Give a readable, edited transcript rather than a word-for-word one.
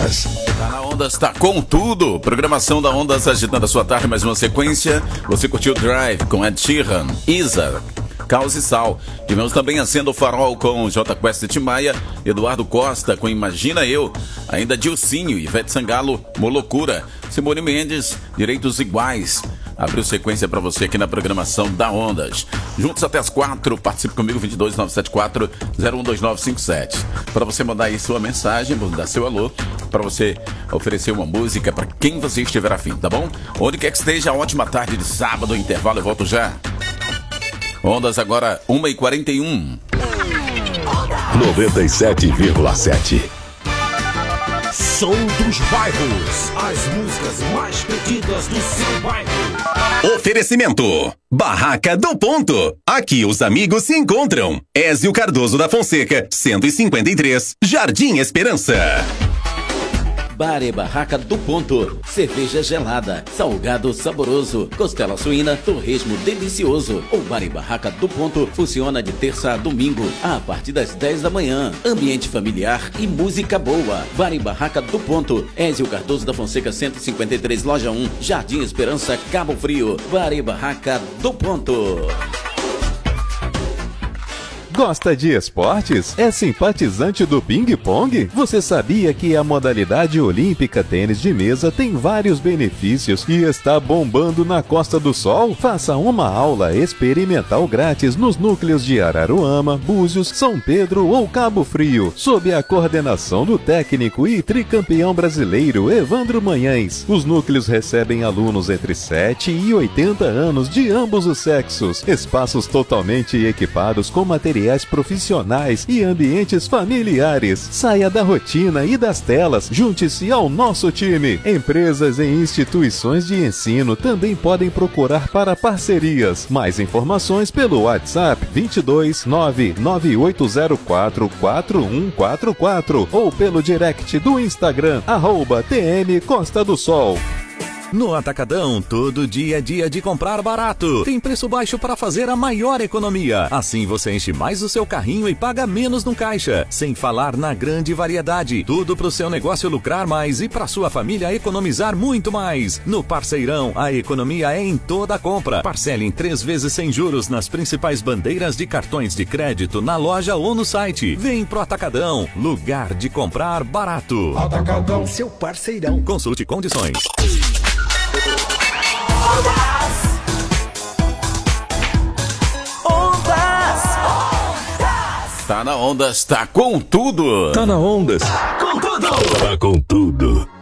Ondas. Tá na Ondas, tá com tudo. Programação da Ondas agitando a sua tarde, mais uma sequência. Você curtiu Drive com Ed Sheeran, Isa, Caos e Sal. Tivemos também Acendo o Farol com J Quest e Tim Maia, Eduardo Costa com Imagina Eu, ainda Dilcinho, Ivete Sangalo, Molocura, Simone Mendes, Direitos Iguais. Abriu sequência pra você aqui na programação da Ondas. Juntos até as 4, participe comigo, 22974-012957. Para você mandar aí sua mensagem, mandar seu alô, para você oferecer uma música para quem você estiver afim, tá bom? Onde quer que esteja, ótima tarde de sábado, intervalo, eu volto já. Ondas agora, 1h41. 97,7. Som dos bairros. As músicas mais pedidas do seu bairro. Oferecimento: Barraca do Ponto. Aqui os amigos se encontram. Ézio Cardoso da Fonseca, 153, Jardim Esperança. Bar e Barraca do Ponto. Cerveja gelada, salgado saboroso, costela suína, torresmo delicioso. O Bar e Barraca do Ponto funciona de terça a domingo, a partir das 10 da manhã. Ambiente familiar e música boa. Bar e Barraca do Ponto. Ézio Cardoso da Fonseca, 153, Loja 1, Jardim Esperança, Cabo Frio. Bar e Barraca do Ponto. Gosta de esportes? É simpatizante do ping-pong? Você sabia que a modalidade olímpica tênis de mesa tem vários benefícios e está bombando na Costa do Sol? Faça uma aula experimental grátis nos núcleos de Araruama, Búzios, São Pedro ou Cabo Frio, sob a coordenação do técnico e tricampeão brasileiro Evandro Manhães. Os núcleos recebem alunos entre 7 e 80 anos de ambos os sexos. Espaços totalmente equipados com materiais profissionais e ambientes familiares. Saia da rotina e das telas, junte-se ao nosso time. Empresas e instituições de ensino também podem procurar para parcerias. Mais informações pelo WhatsApp 22 998044144 ou pelo direct do Instagram @TM Costa do Sol. No Atacadão, todo dia é dia de comprar barato. Tem preço baixo para fazer a maior economia. Assim você enche mais o seu carrinho e paga menos no caixa. Sem falar na grande variedade. Tudo para o seu negócio lucrar mais e para sua família economizar muito mais. No Parceirão, a economia é em toda a compra. Parcele em 3 vezes sem juros nas principais bandeiras de cartões de crédito na loja ou no site. Vem pro Atacadão, lugar de comprar barato. Atacadão, seu parceirão. Consulte condições. Tá na Ondas, tá com tudo. Tá na Ondas. Com tudo. Tá com tudo.